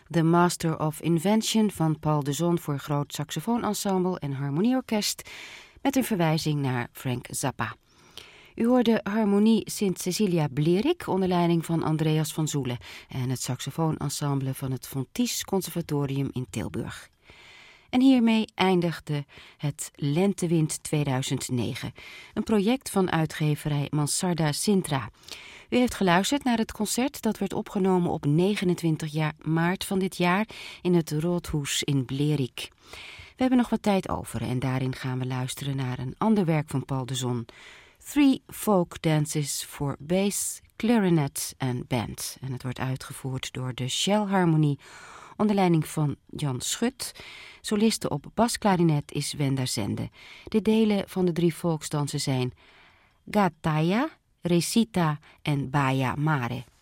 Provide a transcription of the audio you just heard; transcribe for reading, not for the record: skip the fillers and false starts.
The Master of Invention van Paul de Zon voor groot saxofoonensemble en harmonieorkest met een verwijzing naar Frank Zappa. U hoorde Harmonie Sint Cecilia Blerik onder leiding van Andreas van Zoelen en het saxofoonensemble van het Fontys Conservatorium in Tilburg. En hiermee eindigde het Lentewind 2009, een project van uitgeverij Mansarda Sintra. U heeft geluisterd naar het concert dat werd opgenomen op 29 maart van dit jaar in het Roodhoes in Blerik. We hebben nog wat tijd over en daarin gaan we luisteren naar een ander werk van Paul de Zon. 3 Folk Dances voor Bass, Clarinet en Band. En het wordt uitgevoerd door de Shell Harmonie onder leiding van Jan Schut. Soliste op basklarinet is Wenda Zende. De delen van de 3 volksdansen zijn Gataya, Recita en Baia Mare.